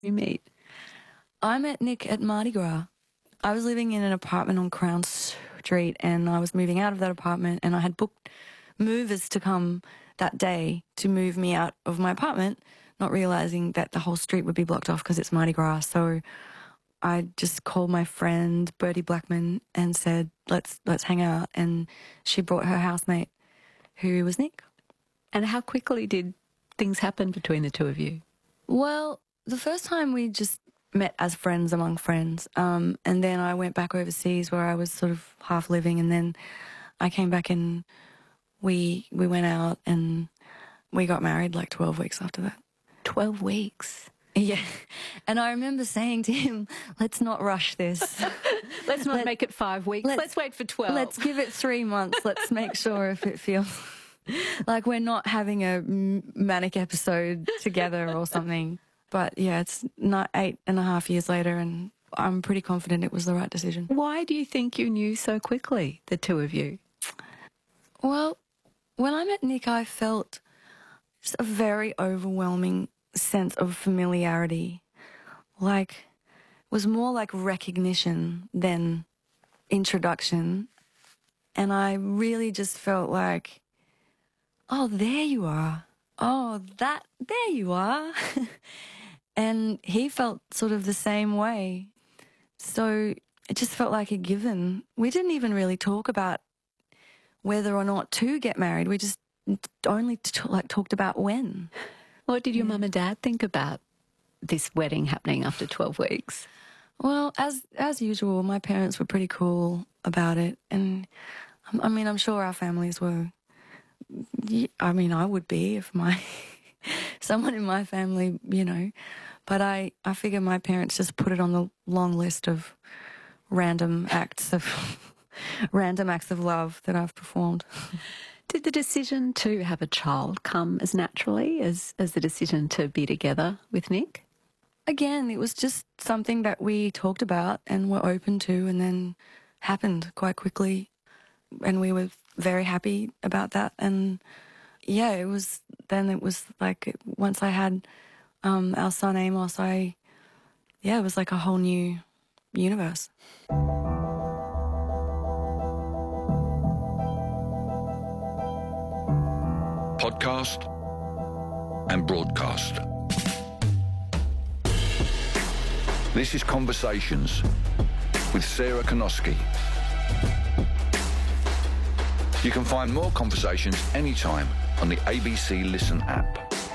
you meet? I met Nick at Mardi Gras. I was living in an apartment on Crown Street and I was moving out of that apartment and I had booked movers to come that day to move me out of my apartment, not realising that the whole street would be blocked off because it's Mardi Gras. So I just called my friend Bertie Blackman and said, let's hang out. And she brought her housemate, who was Nick. And how quickly did things happen between the two of you? Well, the first time we just met as friends among friends. And then I went back overseas where I was sort of half living. And then I came back and we went out and we got married like 12 weeks after that. 12 weeks? Yeah. And I remember saying to him, let's not rush this. Let's not make it 5 weeks. Let's wait for 12. Let's give it 3 months. Let's make sure if it feels like we're not having a manic episode together or something. But yeah, it's not 8.5 years later and I'm pretty confident it was the right decision. Why do you think you knew so quickly, the two of you? Well, when I met Nick, I felt just a very overwhelming sense of familiarity. Like, it was more like recognition than introduction. And I really just felt like, oh, there you are. Oh, there you are. And he felt sort of the same way. So it just felt like a given. We didn't even really talk about whether or not to get married. We just only talked about when. What did your mum and dad think about this wedding happening after 12 weeks? Well, as usual, my parents were pretty cool about it. And, I mean, I'm sure our families were. I mean, I would be if someone in my family, you know. But I figure my parents just put it on the long list of random acts of love that I've performed. Did the decision to have a child come as naturally as the decision to be together with Nick? Again, it was just something that we talked about and were open to and then happened quite quickly. And we were very happy about that. And yeah, it was like once I had our son Amos, it was like a whole new universe. Podcast and broadcast. This is Conversations with Sarah Konoski. You can find more conversations anytime on the ABC Listen app.